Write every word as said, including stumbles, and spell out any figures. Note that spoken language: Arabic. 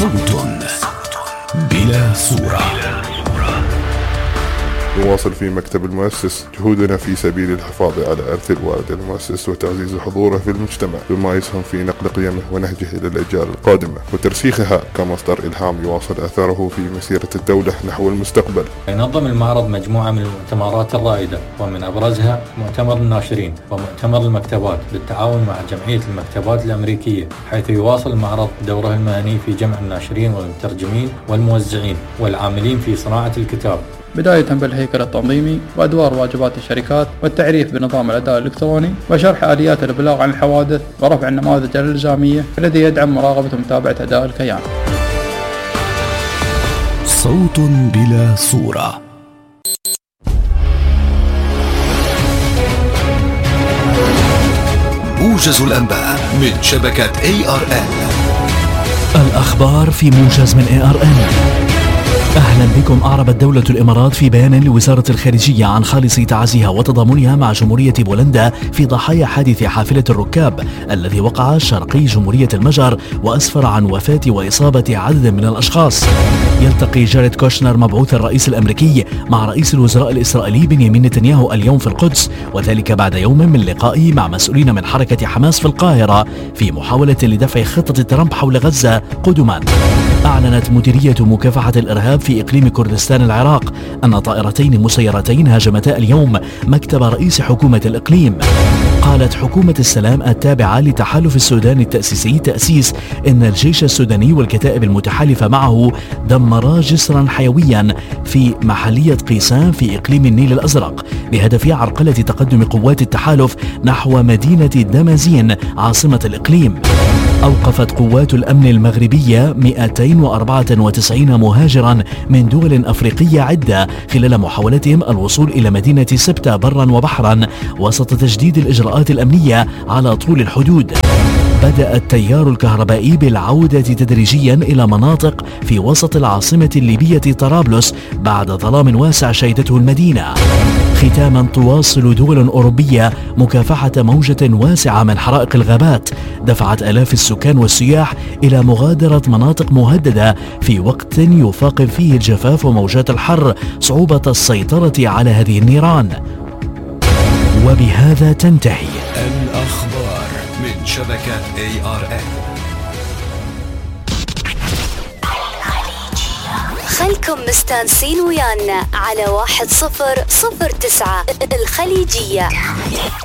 صوت بلا صورة. نواصل في مكتب المؤسس جهودنا في سبيل الحفاظ على إرث الوالد المؤسس وتعزيز حضوره في المجتمع بما يسهم في نقل قيمه ونهجه إلى الأجيال القادمة وترسيخها كمصدر إلهام يواصل أثره في مسيرة الدولة نحو المستقبل. ينظم المعرض مجموعة من المؤتمرات الرائدة ومن أبرزها مؤتمر الناشرين ومؤتمر المكتبات بالتعاون مع جمعية المكتبات الأمريكية، حيث يواصل المعرض دوره المهني في جمع الناشرين والمترجمين والموزعين والعاملين في صناعة الكتاب، بداية بالهيكل التنظيمي وأدوار واجبات الشركات والتعريف بنظام الأداء الإلكتروني وشرح آليات الإبلاغ عن الحوادث ورفع النماذج الإلزامية الذي يدعم مراقبة ومتابعة أداء الكيان. صوت بلا صورة. موجز الأنباء من شبكة إيه آر إن. الأخبار في موجز من إيه آر إن. أهلا بكم. أعربت دولة الإمارات في بيان لوزارة الخارجية عن خالص تعازيها وتضامنها مع جمهورية بولندا في ضحايا حادث حافلة الركاب الذي وقع شرقي جمهورية المجر وأسفر عن وفاة وإصابة عدد من الأشخاص. يلتقي جاريد كوشنر مبعوث الرئيس الأمريكي مع رئيس الوزراء الإسرائيلي بنيامين نتنياهو اليوم في القدس، وذلك بعد يوم من لقائه مع مسؤولين من حركة حماس في القاهرة في محاولة لدفع خطة ترامب حول غزة قدما. أعلنت مديرية مكافحة الإرهاب في إقليم كردستان العراق أن طائرتين مسيرتين هاجمتا اليوم مكتب رئيس حكومة الإقليم. قالت حكومة السلام التابعة لتحالف السودان التأسيسي تأسيس إن الجيش السوداني والكتائب المتحالفة معه دمرا جسرا حيويا في محلية قيسان في إقليم النيل الأزرق بهدف عرقلة تقدم قوات التحالف نحو مدينة دمازين عاصمة الإقليم. أوقفت قوات الأمن المغربية مئتين وأربعة وتسعين مهاجرا من دول أفريقية عدة خلال محاولتهم الوصول إلى مدينة سبتة برا وبحرا وسط تجديد الإجراءات الأمنية على طول الحدود. بدأ التيار الكهربائي بالعودة تدريجيا إلى مناطق في وسط العاصمة الليبية طرابلس بعد ظلام واسع شهدته المدينة. ختاما، تواصل دول أوروبية مكافحة موجة واسعة من حرائق الغابات دفعت آلاف السكان والسياح إلى مغادرة مناطق مهددة في وقت يفاقم فيه الجفاف وموجات الحر صعوبة السيطرة على هذه النيران. وبهذا تنتهي الأخبار من شبكة إيه آر إن. خلكم مستانسين ويانا على واحد صفر صفر تسعة الخليجية.